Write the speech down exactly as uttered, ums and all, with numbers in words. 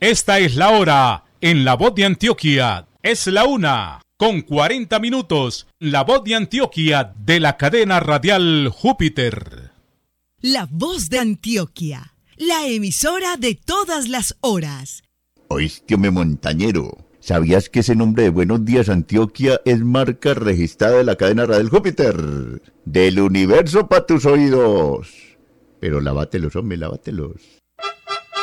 Esta es la hora en La Voz de Antioquia. Es la una con cuarenta minutos. La Voz de Antioquia de la cadena radial Júpiter. La Voz de Antioquia, la emisora de todas las horas. Oíste, hombre montañero, ¿sabías que ese nombre de Buenos Días Antioquia es marca registrada de la cadena radial Júpiter? Del universo para tus oídos. Pero lábatelos, hombre, lábatelos.